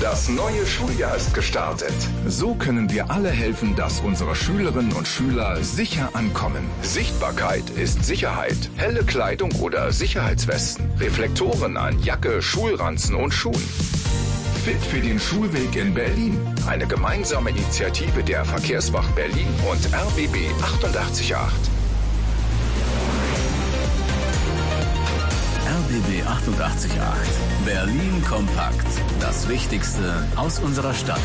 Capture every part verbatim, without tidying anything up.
Das neue Schuljahr ist gestartet. So können wir alle helfen, dass unsere Schülerinnen und Schüler sicher ankommen. Sichtbarkeit ist Sicherheit. Helle Kleidung oder Sicherheitswesten. Reflektoren an Jacke, Schulranzen und Schuhen. Fit für den Schulweg in Berlin. Eine gemeinsame Initiative der Verkehrswacht Berlin und R B B achtundachtzig Komma acht. R B B achtundachtzig Komma acht. Berlin kompakt. Das Wichtigste aus unserer Stadt.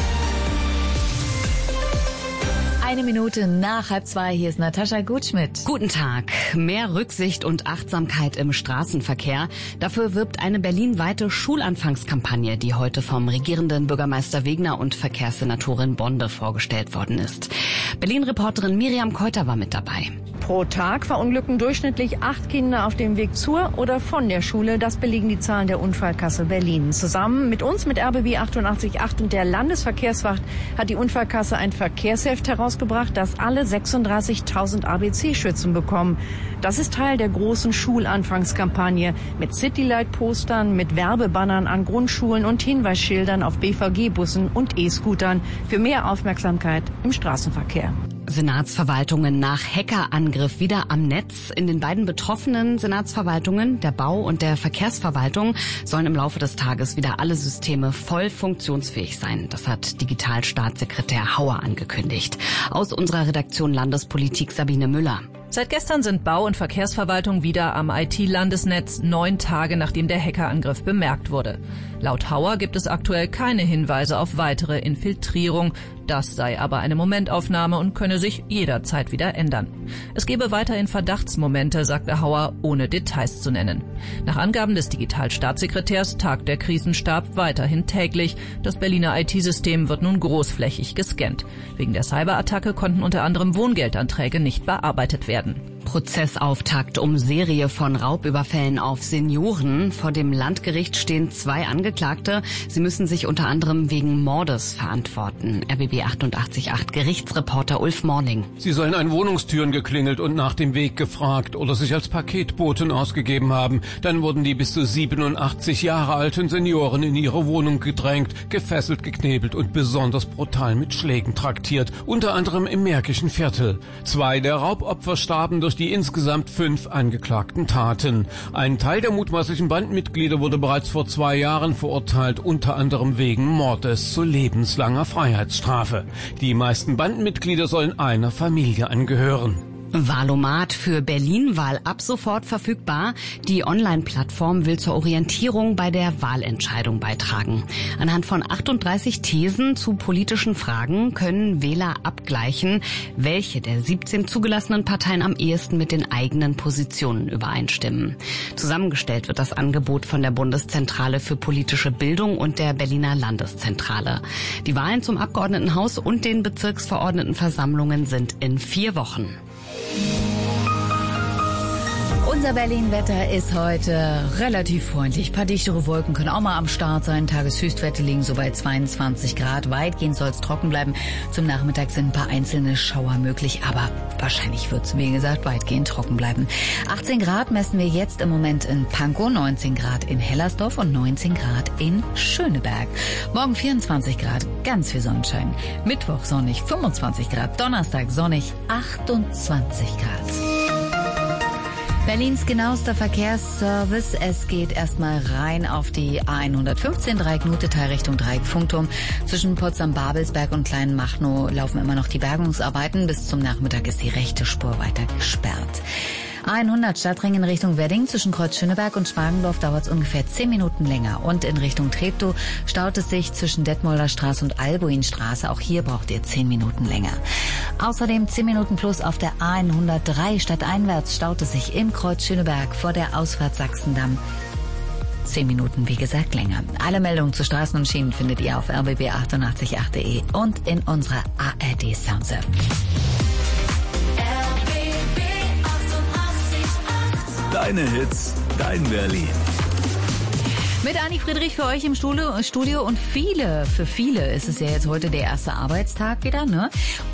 Eine Minute nach halb zwei, hier ist Natascha Gutschmidt. Guten Tag. Mehr Rücksicht und Achtsamkeit im Straßenverkehr. Dafür wirbt eine berlinweite Schulanfangskampagne, die heute vom regierenden Bürgermeister Wegner und Verkehrssenatorin Bonde vorgestellt worden ist. Berlin-Reporterin Miriam Keuter war mit dabei. Pro Tag verunglücken durchschnittlich acht Kinder auf dem Weg zur oder von der Schule. Das belegen die Zahlen der Unfallkasse Berlin. Zusammen mit uns, mit R B B achtundachtzig Komma acht und der Landesverkehrswacht, hat die Unfallkasse ein Verkehrsheft herausgebracht, das alle sechsunddreißigtausend A B C-Schützen bekommen. Das ist Teil der großen Schulanfangskampagne mit Citylight-Postern, mit Werbebannern an Grundschulen und Hinweisschildern auf B V G-Bussen und E-Scootern für mehr Aufmerksamkeit im Straßenverkehr. Senatsverwaltungen nach Hackerangriff wieder am Netz. In den beiden betroffenen Senatsverwaltungen, der Bau- und der Verkehrsverwaltung, sollen im Laufe des Tages wieder alle Systeme voll funktionsfähig sein. Das hat Digitalstaatssekretär Hauer angekündigt. Aus unserer Redaktion Landespolitik Sabine Müller. Seit gestern sind Bau- und Verkehrsverwaltung wieder am I T-Landesnetz, neun Tage nachdem der Hackerangriff bemerkt wurde. Laut Hauer gibt es aktuell keine Hinweise auf weitere Infiltrierung. Das sei aber eine Momentaufnahme und könne sich jederzeit wieder ändern. Es gebe weiterhin Verdachtsmomente, sagte Hauer, ohne Details zu nennen. Nach Angaben des Digitalstaatssekretärs tagt der Krisenstab weiterhin täglich. Das Berliner I T-System wird nun großflächig gescannt. Wegen der Cyberattacke konnten unter anderem Wohngeldanträge nicht bearbeitet werden. Prozessauftakt um Serie von Raubüberfällen auf Senioren. Vor dem Landgericht stehen zwei Angeklagte. Sie müssen sich unter anderem wegen Mordes verantworten. R B B achtundachtzig Komma acht Gerichtsreporter Ulf Morning. Sie sollen an Wohnungstüren geklingelt und nach dem Weg gefragt oder sich als Paketboten ausgegeben haben. Dann wurden die bis zu siebenundachtzig Jahre alten Senioren in ihre Wohnung gedrängt, gefesselt, geknebelt und besonders brutal mit Schlägen traktiert, unter anderem im Märkischen Viertel. Zwei der Raubopfer starben durch die insgesamt fünf angeklagten Taten. Ein Teil der mutmaßlichen Bandmitglieder wurde bereits vor zwei Jahren verurteilt, unter anderem wegen Mordes zu lebenslanger Freiheitsstrafe. Die meisten Bandmitglieder sollen einer Familie angehören. Wahlomat für Berlin-Wahl ab sofort verfügbar. Die Online-Plattform will zur Orientierung bei der Wahlentscheidung beitragen. Anhand von achtunddreißig Thesen zu politischen Fragen können Wähler abgleichen, welche der siebzehn zugelassenen Parteien am ehesten mit den eigenen Positionen übereinstimmen. Zusammengestellt wird das Angebot von der Bundeszentrale für politische Bildung und der Berliner Landeszentrale. Die Wahlen zum Abgeordnetenhaus und den Bezirksverordnetenversammlungen sind in vier Wochen. Unser Berlin-Wetter ist heute relativ freundlich. Ein paar dichtere Wolken können auch mal am Start sein. Tageshöchstwerte liegen so bei zweiundzwanzig Grad. Weitgehend soll es trocken bleiben. Zum Nachmittag sind ein paar einzelne Schauer möglich, aber wahrscheinlich wird es, wie gesagt, weitgehend trocken bleiben. achtzehn Grad messen wir jetzt im Moment in Pankow, neunzehn Grad in Hellersdorf und neunzehn Grad in Schöneberg. Morgen vierundzwanzig Grad, ganz viel Sonnenschein. Mittwoch sonnig, fünfundzwanzig Grad. Donnerstag sonnig, achtundzwanzig Grad. Berlins genauester Verkehrsservice. Es geht erstmal rein auf die A hundertfünfzehn Dreieck-Nutetal Richtung Dreieck-Funkturm. Zwischen Potsdam-Babelsberg und Kleinmachnow laufen immer noch die Bergungsarbeiten. Bis zum Nachmittag ist die rechte Spur weiter gesperrt. A hundert Stadtring in Richtung Wedding. Zwischen Kreuz Schöneberg und Schmargendorf dauert es ungefähr zehn Minuten länger. Und in Richtung Treptow staut es sich zwischen Detmolder Straße und Albuinstraße. Auch hier braucht ihr zehn Minuten länger. Außerdem zehn Minuten plus auf der A hundertdrei. Stadteinwärts staut es sich in Kreuz Schöneberg vor der Ausfahrt Sachsendamm. Zehn Minuten, wie gesagt, länger. Alle Meldungen zu Straßen und Schienen findet ihr auf r b b achtundachtzig Komma acht punkt de und in unserer A R D Soundsurf. Deine Hits, dein Berlin. Mit Anni Friedrich für euch im Studio, Studio und viele, für viele ist es ja jetzt heute der erste Arbeitstag wieder, ne?